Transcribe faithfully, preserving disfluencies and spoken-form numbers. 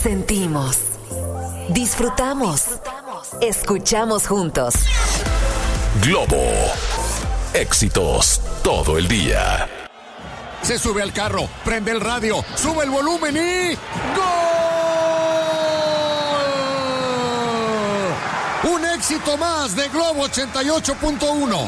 Sentimos, disfrutamos, escuchamos juntos. Globo, éxitos todo el día. Se sube al carro, prende el radio, sube el volumen y... ¡Gol! Un éxito más de Globo ochenta y ocho punto uno.